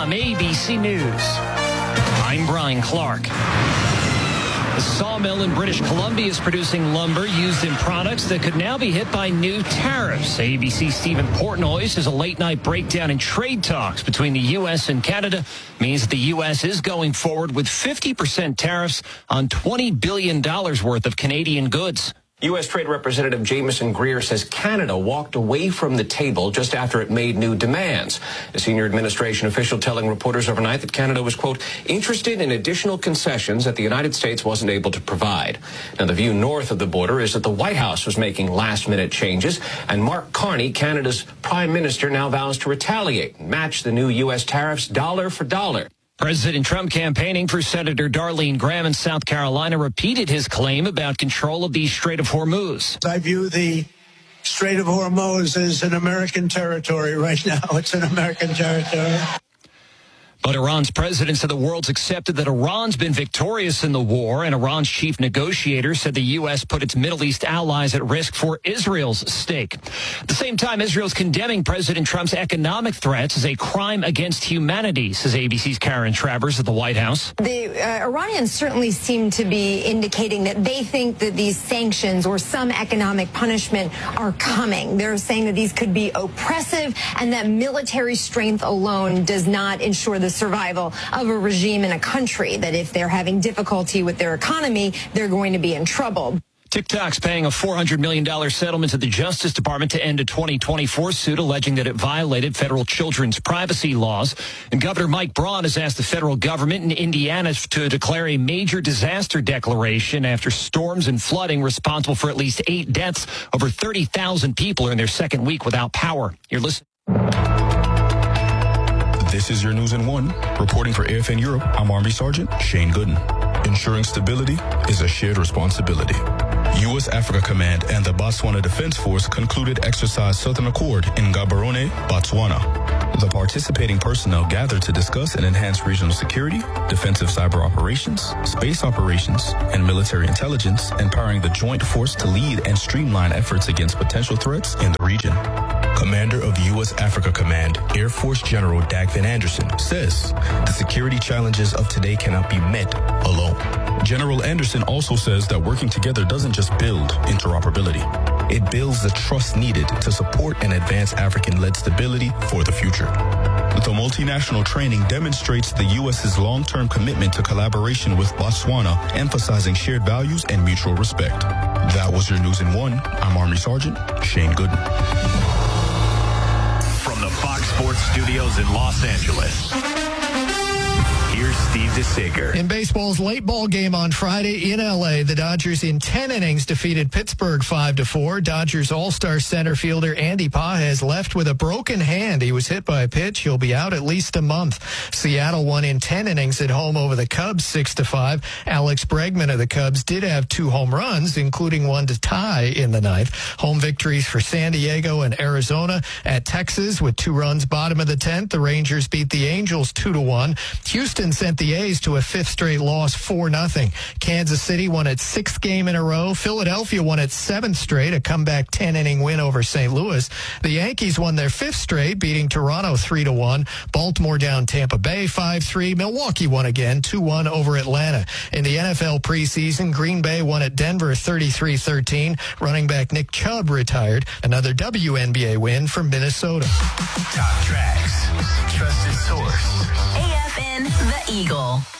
from ABC News. I'm Brian Clark. The sawmill in British Columbia is producing lumber used in products that could now be hit by new tariffs. ABC's Stephen Portnoy says a late-night breakdown in trade talks between the U.S. and Canada means that the U.S. is going forward with 50% tariffs on $20 billion worth of Canadian goods. U.S. Trade Representative Jamieson Greer says Canada walked away from the table just after it made new demands. A senior administration official telling reporters overnight that Canada was, quote, interested in additional concessions that the United States wasn't able to provide. Now, the view north of the border is that the White House was making last-minute changes, and Mark Carney, Canada's prime minister, now vows to retaliate and match the new U.S. tariffs dollar for dollar. President Trump campaigning for Senator Darlene Graham in South Carolina repeated his claim about control of the Strait of Hormuz. I view the Strait of Hormuz as an American territory right now. It's an American territory. But Iran's president said the world's accepted that Iran's been victorious in the war, and Iran's chief negotiator said the U.S. put its Middle East allies at risk for Israel's stake. At the same time, Israel's condemning President Trump's economic threats as a crime against humanity, says ABC's Karen Travers at the White House. The Iranians certainly seem to be indicating that they think that these sanctions or some economic punishment are coming. They're saying that these could be oppressive and that military strength alone does not ensure the survival of a regime in a country, that if they're having difficulty with their economy, they're going to be in trouble. TikTok's paying a $400 million settlement to the Justice Department to end a 2024 suit alleging that it violated federal children's privacy laws. And Governor Mike Braun has asked the federal government in Indiana to declare a major disaster declaration after storms and flooding responsible for at least 8 deaths. Over 30,000 people are in their second week without power. You're listening. This is your News in One. Reporting for AFN Europe, I'm Army Sergeant Shane Gooden. Ensuring stability is a shared responsibility. U.S. Africa Command and the Botswana Defense Force concluded Exercise Southern Accord in Gaborone, Botswana. The participating personnel gathered to discuss and enhance regional security, defensive cyber operations, space operations, and military intelligence, empowering the joint force to lead and streamline efforts against potential threats in the region. Commander of the U.S. Africa Command, Air Force General Dag Van Anderson, says the security challenges of today cannot be met alone. General Anderson also says that working together doesn't just build interoperability. It builds the trust needed to support and advance African-led stability for the future. The multinational training demonstrates the U.S.'s long-term commitment to collaboration with Botswana, emphasizing shared values and mutual respect. That was your News in One. I'm Army Sergeant Shane Gooden. From the Fox Sports Studios in Los Angeles, here's Steve DeSager. In baseball's late ball game on Friday in L.A., the Dodgers in 10 innings defeated Pittsburgh 5-4. Dodgers all-star center fielder Andy Pages left with a broken hand. He was hit by a pitch. He'll be out at least a month. Seattle won in 10 innings at home over the Cubs 6-5. Alex Bregman of the Cubs did have 2 home runs, including one to tie in the ninth. Home victories for San Diego and Arizona. At Texas with 2 runs bottom of the 10th, the Rangers beat the Angels 2-1. Houston sent the A's to a 5th straight loss 4-0. Kansas City won its 6th game in a row. Philadelphia won its 7th straight, a comeback 10-inning win over St. Louis. The Yankees won their 5th straight, beating Toronto 3-1. Baltimore down Tampa Bay 5-3. Milwaukee won again 2-1 over Atlanta. In the NFL preseason, Green Bay won at Denver 33-13. Running back Nick Chubb retired. Another WNBA win from Minnesota. Top tracks, trusted source. AFN The Eagle.